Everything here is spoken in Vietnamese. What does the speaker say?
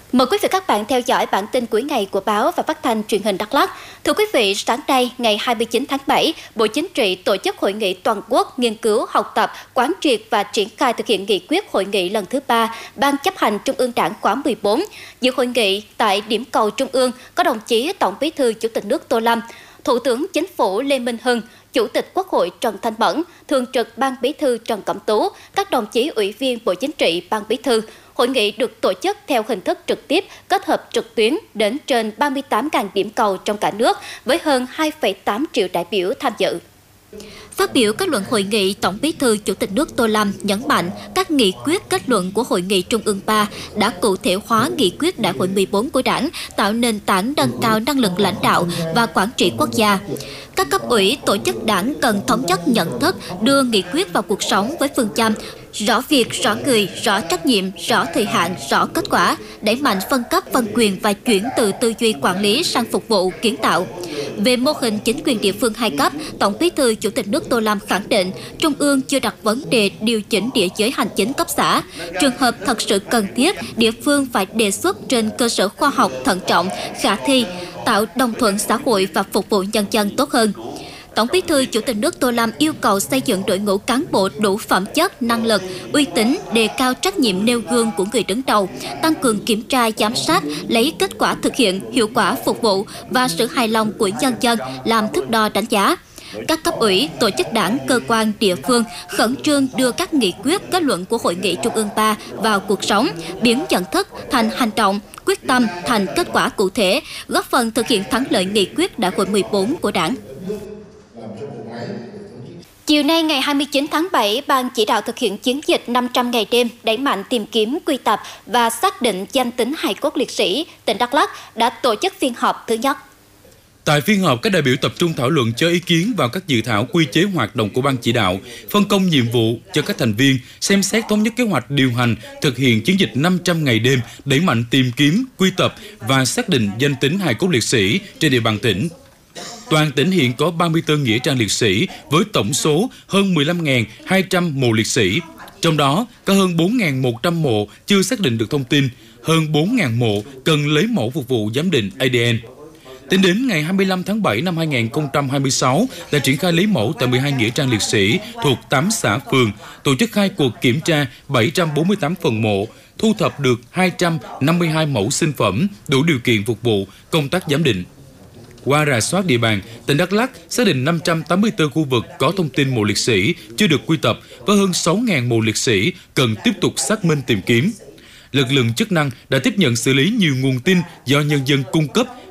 Mời quý vị các bạn theo dõi bản tin cuối ngày của báo và phát thanh truyền hình Đắk Lắk. Thưa quý vị, sáng nay ngày 29 tháng 7, Bộ Chính trị tổ chức hội nghị toàn quốc nghiên cứu, học tập, quán triệt và triển khai thực hiện nghị quyết hội nghị lần thứ 3 Ban chấp hành Trung ương Đảng khóa 14. Dự hội nghị tại điểm cầu Trung ương có đồng chí Tổng Bí thư Chủ tịch nước Tô Lâm, Thủ tướng Chính phủ Lê Minh Hưng, Chủ tịch Quốc hội Trần Thanh Mẫn, Thường trực Ban Bí thư Trần Cẩm Tú, các đồng chí ủy viên Bộ Chính trị, Ban Bí thư. Hội nghị được tổ chức theo hình thức trực tiếp, kết hợp trực tuyến đến trên 38.000 điểm cầu trong cả nước với hơn 2,8 triệu đại biểu tham dự. Phát biểu kết luận hội nghị, Tổng Bí thư Chủ tịch nước Tô Lâm nhấn mạnh các nghị quyết kết luận của Hội nghị Trung ương 3 đã cụ thể hóa nghị quyết Đại hội 14 của Đảng, tạo nền tảng nâng cao năng lực lãnh đạo và quản trị quốc gia. Các cấp ủy, tổ chức Đảng cần thống nhất nhận thức, đưa nghị quyết vào cuộc sống với phương châm rõ việc, rõ người, rõ trách nhiệm, rõ thời hạn, rõ kết quả, đẩy mạnh phân cấp, phân quyền và chuyển từ tư duy quản lý sang phục vụ, kiến tạo. Về mô hình chính quyền địa phương hai cấp, Tổng Bí thư Chủ tịch nước Tô Lâm khẳng định Trung ương chưa đặt vấn đề điều chỉnh địa giới hành chính cấp xã. Trường hợp thật sự cần thiết, địa phương phải đề xuất trên cơ sở khoa học, thận trọng, khả thi, tạo đồng thuận xã hội và phục vụ nhân dân tốt hơn. Tổng Bí thư Chủ tịch nước Tô Lâm yêu cầu xây dựng đội ngũ cán bộ đủ phẩm chất, năng lực, uy tín, đề cao trách nhiệm nêu gương của người đứng đầu, tăng cường kiểm tra, giám sát, lấy kết quả thực hiện, hiệu quả phục vụ và sự hài lòng của nhân dân làm thước đo đánh giá. Các cấp ủy, tổ chức Đảng, cơ quan, địa phương khẩn trương đưa các nghị quyết kết luận của Hội nghị Trung ương 3 vào cuộc sống, biến nhận thức thành hành động, quyết tâm thành kết quả cụ thể, góp phần thực hiện thắng lợi nghị quyết Đại hội 14 của Đảng. Chiều nay ngày 29 tháng 7, Ban chỉ đạo thực hiện chiến dịch 500 ngày đêm đẩy mạnh tìm kiếm, quy tập và xác định danh tính hài cốt liệt sĩ tỉnh Đắk Lắk đã tổ chức phiên họp thứ nhất. Tại phiên họp, các đại biểu tập trung thảo luận cho ý kiến vào các dự thảo quy chế hoạt động của Ban chỉ đạo, phân công nhiệm vụ cho các thành viên, xem xét thống nhất kế hoạch điều hành thực hiện chiến dịch 500 ngày đêm đẩy mạnh tìm kiếm, quy tập và xác định danh tính hài cốt liệt sĩ trên địa bàn tỉnh. Toàn tỉnh hiện có 34 nghĩa trang liệt sĩ với tổng số hơn 15.200 mộ liệt sĩ. Trong đó có hơn 4.100 mộ chưa xác định được thông tin, hơn 4.000 mộ cần lấy mẫu phục vụ giám định ADN. Tính đến ngày 25 tháng 7 năm 2026 đã triển khai lấy mẫu tại 12 nghĩa trang liệt sĩ thuộc 8 xã phường, tổ chức 2 cuộc kiểm tra 748 phần mộ, thu thập được 252 mẫu sinh phẩm đủ điều kiện phục vụ công tác giám định. Qua rà soát địa bàn, tỉnh Đắk Lắk xác định 584 khu vực có thông tin mộ liệt sĩ chưa được quy tập với hơn 6.000 mộ liệt sĩ cần tiếp tục xác minh tìm kiếm. Lực lượng chức năng đã tiếp nhận xử lý nhiều nguồn tin do nhân dân cung cấp